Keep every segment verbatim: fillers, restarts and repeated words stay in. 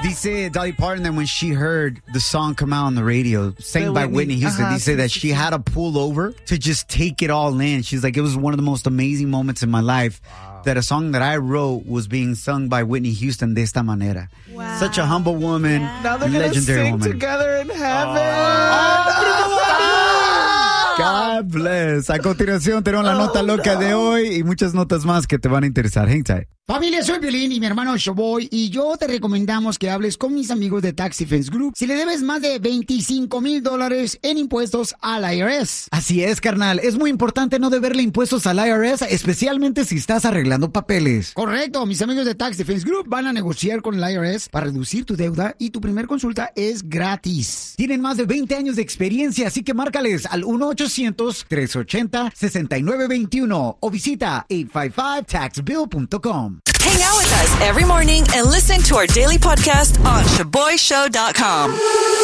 Dice Dolly Parton that when she heard the song come out on the radio, sang by Whitney, Whitney Houston, uh-huh, dice sí, that sí, she sí. had to pull over to just take it all in. She's like, it was one of the most amazing moments in my life wow. that a song that I wrote was being sung by Whitney Houston de esta manera. Wow. Such a humble woman, yeah. Now they're legendary gonna sing woman. together in heaven. Oh. God bless. A continuación tenemos la nota oh, loca no. de hoy y muchas notas más que te van a interesar. Hang tight. Familia, soy Piolín y mi hermano Showboy y yo te recomendamos que hables con mis amigos de Tax Defense Group si le debes más de veinticinco mil dólares en impuestos al I R S. Así es, carnal. Es muy importante no deberle impuestos al I R S, especialmente si estás arreglando papeles. Correcto. Mis amigos de Tax Defense Group van a negociar con el I R S para reducir tu deuda y tu primer consulta es gratis. Tienen más de veinte años de experiencia, así que márcales al uno ochocientos, tres ochenta, sesenta y nueve veintiuno o visita ocho cinco cinco tax bill punto com. Hang out with us every morning and listen to our daily podcast on shaboy show dot com.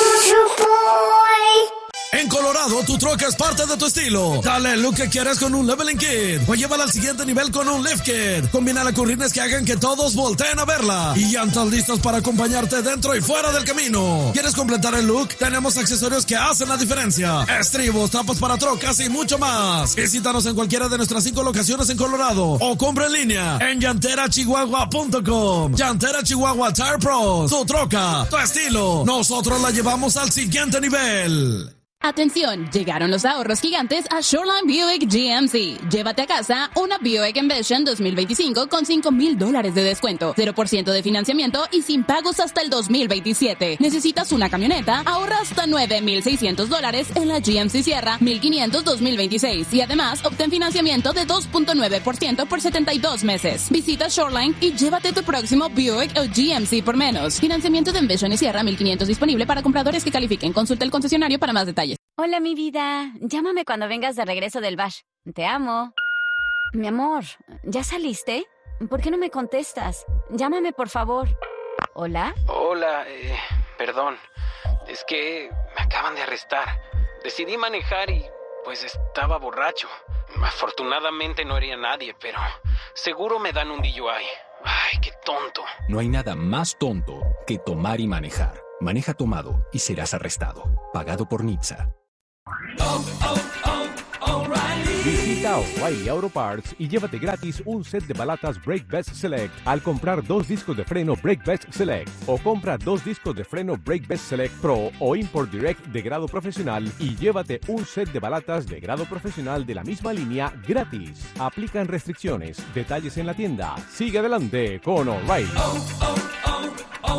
Shaboy. En Colorado, tu troca es parte de tu estilo. Dale el look que quieres con un leveling kit o llévala al siguiente nivel con un lift kit. Combina con rines que hagan que todos volteen a verla y llantas listas para acompañarte dentro y fuera del camino. ¿Quieres completar el look? Tenemos accesorios que hacen la diferencia. Estribos, tapas para trocas y mucho más. Visítanos en cualquiera de nuestras cinco locaciones en Colorado o compra en línea en llantera chihuahua punto com. Llantera Chihuahua Tire Pros. Tu troca, tu estilo. Nosotros la llevamos al siguiente nivel. Atención, llegaron los ahorros gigantes a Shoreline Buick G M C. Llévate a casa una Buick Envision dos mil veinticinco con cinco mil dólares de descuento, cero por ciento de financiamiento y sin pagos hasta el dos mil veintisiete. ¿Necesitas una camioneta? Ahorra hasta nueve mil seiscientos dólares en la G M C Sierra mil quinientos dos mil veintiséis y además obtén financiamiento de dos punto nueve por ciento por setenta y dos meses. Visita Shoreline y llévate tu próximo Buick o G M C por menos. Financiamiento de Envision y Sierra mil quinientos disponible para compradores que califiquen. Consulta el concesionario para más detalles. Hola, mi vida. Llámame cuando vengas de regreso del bash. Te amo. Mi amor, ¿ya saliste? ¿Por qué no me contestas? Llámame, por favor. ¿Hola? Hola, eh, perdón. Es que me acaban de arrestar. Decidí manejar y, pues, estaba borracho. Afortunadamente no hería a nadie, pero seguro me dan un D U I. Ay, qué tonto. No hay nada más tonto que tomar y manejar. Maneja tomado y serás arrestado. Pagado por N H T S A. Oh, oh, oh, O'Reilly. Visita O'Reilly Auto Parts y llévate gratis un set de balatas Brake Best Select al comprar dos discos de freno Brake Best Select o compra dos discos de freno Brake Best Select Pro o Import Direct de grado profesional y llévate un set de balatas de grado profesional de la misma línea gratis. Aplican restricciones. Detalles en la tienda. Sigue adelante con O'Reilly. Oh, oh, oh,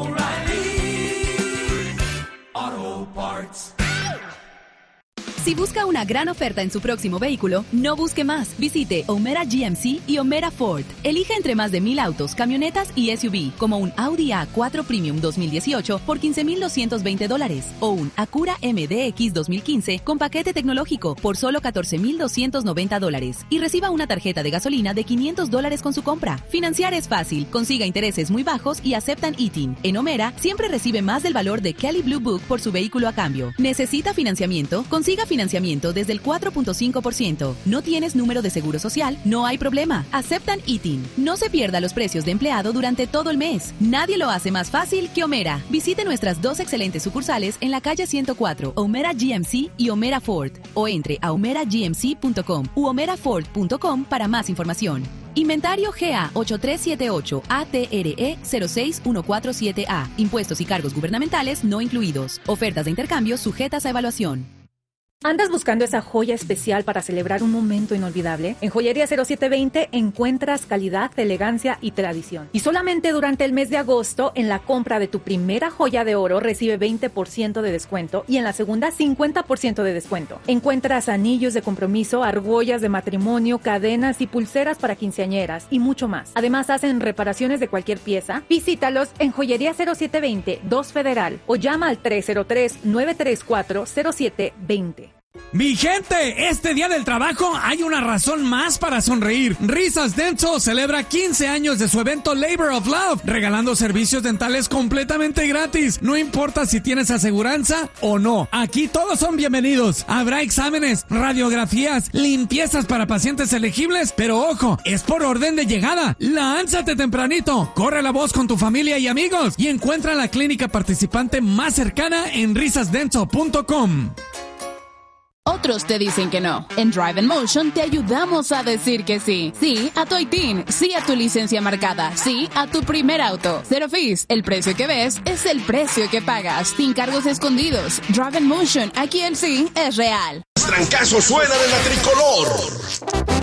O'Reilly Auto Parts. Si busca una gran oferta en su próximo vehículo, no busque más. Visite O'Meara G M C y O'Meara Ford. Elige entre más de mil autos, camionetas y S U V, como un Audi A cuatro Premium dos mil dieciocho por quince mil doscientos veinte dólares o un Acura M D X dos mil quince con paquete tecnológico por solo catorce mil doscientos noventa dólares y reciba una tarjeta de gasolina de quinientos dólares con su compra. Financiar es fácil, consiga intereses muy bajos y aceptan I T I N. En O'Meara siempre recibe más del valor de Kelley Blue Book por su vehículo a cambio. ¿Necesita financiamiento? Consiga financiamiento desde el cuatro punto cinco por ciento. ¿No tienes número de seguro social? No hay problema. Aceptan I T I N. No se pierda los precios de empleado durante todo el mes. Nadie lo hace más fácil que O'Meara. Visite nuestras dos excelentes sucursales en la calle ciento cuatro, O'Meara G M C y O'Meara Ford, o entre a o'meara g m c punto com u o'meara ford punto com para más información. Inventario G A ocho tres siete ocho A T R E cero seis uno cuatro siete A. Impuestos y cargos gubernamentales no incluidos. Ofertas de intercambio sujetas a evaluación. ¿Andas buscando esa joya especial para celebrar un momento inolvidable? En Joyería cero siete veinte encuentras calidad, elegancia y tradición. Y solamente durante el mes de agosto, en la compra de tu primera joya de oro, recibe veinte por ciento de descuento y en la segunda, cincuenta por ciento de descuento. Encuentras anillos de compromiso, argollas de matrimonio, cadenas y pulseras para quinceañeras y mucho más. Además, hacen reparaciones de cualquier pieza. Visítalos en Joyería cero siete veinte, dos Federal o llama al tres cero tres, nueve tres cuatro, cero siete dos cero. Mi gente, este día del trabajo hay una razón más para sonreír. Risas Dental celebra quince años de su evento Labor of Love, regalando servicios dentales completamente gratis. No importa si tienes aseguranza o no, aquí todos son bienvenidos. Habrá exámenes, radiografías, limpiezas para pacientes elegibles, pero ojo, es por orden de llegada. Lánzate tempranito, corre la voz con tu familia y amigos y encuentra la clínica participante más cercana en risas dental punto com. Otros te dicen que no. En Drive and Motion te ayudamos a decir que sí. Sí a tu I T I N, sí a tu licencia marcada, sí a tu primer auto. Cero fees, el precio que ves es el precio que pagas, sin cargos escondidos. Drive and Motion, aquí el sí es real. Los trancazos suenan en la tricolor.